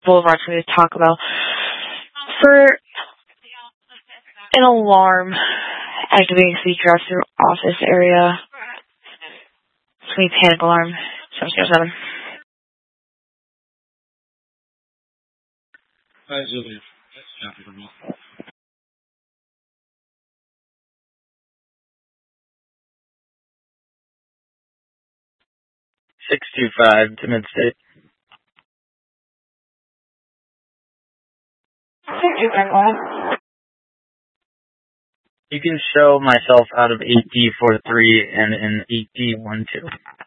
Boulevard for me to talk about. For an alarm activating the drive-through office area. It's me panic alarm. 707. Hi, Julia. Copy from me. 625 to Mid-State. You can show myself out of 8D43 and an 8D12.